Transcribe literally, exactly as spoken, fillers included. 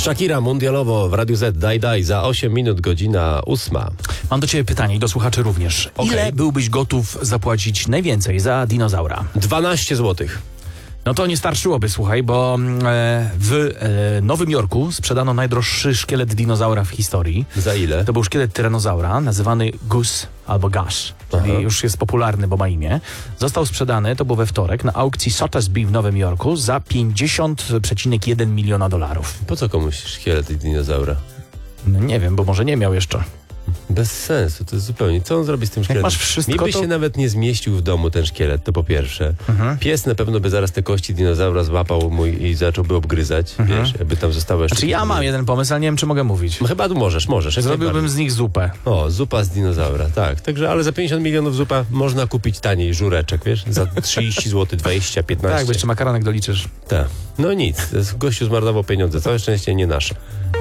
Shakira mundialowo w Radiu Z. Daj, daj. Za osiem minut, godzina ósma. Mam do ciebie pytanie i do słuchaczy również. Okej. Ile byłbyś gotów zapłacić najwięcej za dinozaura? dwanaście złotych. No to nie starczyłoby, słuchaj, bo e, w e, Nowym Jorku sprzedano najdroższy szkielet dinozaura w historii. Za ile? To był szkielet tyranozaura, nazywany Gus albo Gash, czyli Aha. już jest popularny, bo ma imię. Został sprzedany, to był we wtorek, na aukcji Sotheby's w Nowym Jorku za pięćdziesiąt przecinek jeden miliona dolarów. Po co komuś szkielet dinozaura? No nie wiem, bo może nie miał jeszcze. Bez sensu, to jest zupełnie. Co on zrobi z tym szkieletem? masz wszystko, Mi by to- się nawet nie zmieścił w domu ten szkielet, to po pierwsze. Mhm. Pies na pewno by zaraz te kości dinozaura złapał mój i zacząłby obgryzać, wiesz, jakby tam zostało jeszcze... Znaczy ja mam jeden pomysł, ale nie wiem, czy mogę mówić. No chyba tu możesz, możesz. jak Zrobiłbym najbardziej. z nich zupę. O, zupa z dinozaura, tak. Także, ale za pięćdziesiąt milionów zupa można kupić taniej żureczek, wiesz? Za trzydzieści złotych, dwadzieścia, piętnaście. Tak, bo jeszcze makaronek doliczysz. Tak. No nic, gościu zmarnował pieniądze, całe szczęście nie nasze.